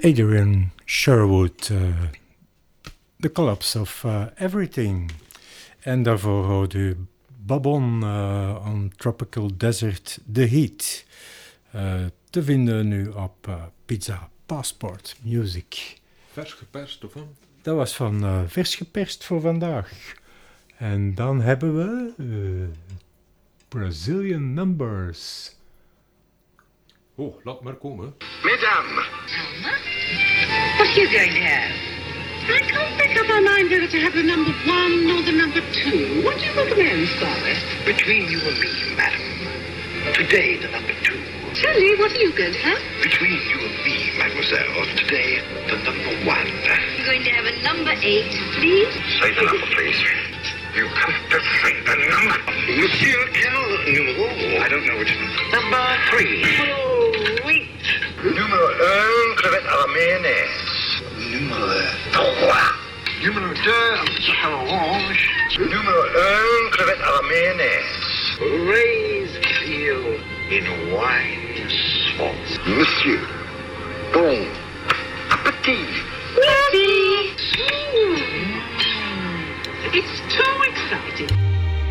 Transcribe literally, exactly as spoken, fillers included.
Adrian Sherwood, uh, The Collapse of uh, Everything. En daarvoor hoorde u Babon uh, on Tropical Desert, The Heat. Uh, te vinden nu op uh, Pizza Passport Music. Vers geperst of van? Dat was van uh, vers geperst voor vandaag. En dan hebben we uh, Brazilian Numbers. Oh, laat maar komen. Mesdames. Alma? What are you going to have? I can't make up my mind whether to have the number one or the number two. What do you recommend, Scarlett? Between you and me, madam. Today, the number two. Sally, what are you going to have? Between you and me, mademoiselle. Today, the number one. You're going to have a number eight, please? Say the number, please. You have to say the number. Monsieur, quel numéro? I don't know which number. Number three. Oh, wait. Numéro un, crevette à la mayonnaise. Numéro trois. Numéro deux, à l'orange. Numéro un, crevette à la mayonnaise. Raised veal in wine sauce. Monsieur, bon appétit. Ready? Mm. It's too exciting.